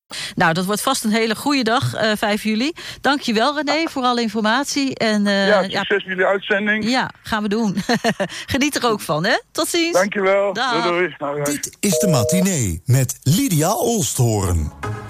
Nou, dat wordt vast een hele goede dag, 5 juli. Dank je wel, René, voor alle informatie. En, succes met jullie uitzending. Ja, gaan we doen. Geniet er ook van, hè? Tot ziens. Dankjewel. Dag. Doei. Dit is de matinee met Lydia Oosthoorn.